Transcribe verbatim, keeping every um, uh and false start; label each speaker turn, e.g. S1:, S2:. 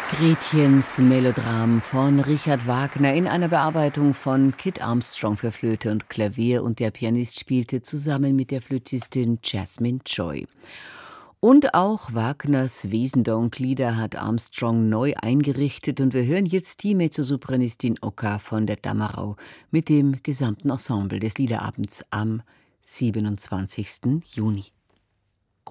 S1: Gretchens Melodram von Richard Wagner in einer Bearbeitung von Kit Armstrong für Flöte und Klavier, und der Pianist spielte zusammen mit der Flötistin Jasmine Joy. Und auch Wagners Wesendonck-Lieder hat Armstrong neu eingerichtet, und wir hören jetzt die Mezzosopranistin Oka von der Damerau mit dem gesamten Ensemble des Liederabends am siebenundzwanzigsten Juni.